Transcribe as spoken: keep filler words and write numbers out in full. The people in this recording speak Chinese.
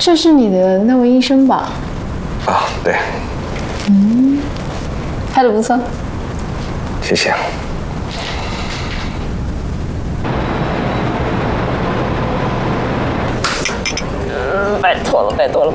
这是你的那位医生吧？ 啊，对。 嗯，拍的不错。 谢谢。 嗯，拜托了，拜托了。